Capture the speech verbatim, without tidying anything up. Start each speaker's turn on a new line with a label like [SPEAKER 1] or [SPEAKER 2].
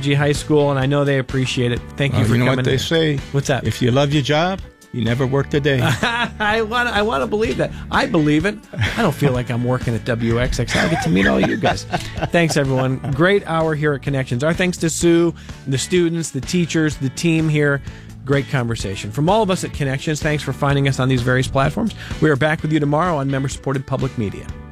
[SPEAKER 1] G High School, and I know they appreciate it. Thank you
[SPEAKER 2] uh,
[SPEAKER 1] for
[SPEAKER 2] you know
[SPEAKER 1] coming
[SPEAKER 2] what they
[SPEAKER 1] in.
[SPEAKER 2] say?
[SPEAKER 1] What's that?
[SPEAKER 2] If you love your job, you never worked a day.
[SPEAKER 1] I want I want to believe that. I believe it. I don't feel like I'm working at W X X. I get to meet all you guys. Thanks, everyone. Great hour here at Connections. Our thanks to Sue, the students, the teachers, the team here. Great conversation. From all of us at Connections, thanks for finding us on these various platforms. We are back with you tomorrow on member-supported public media.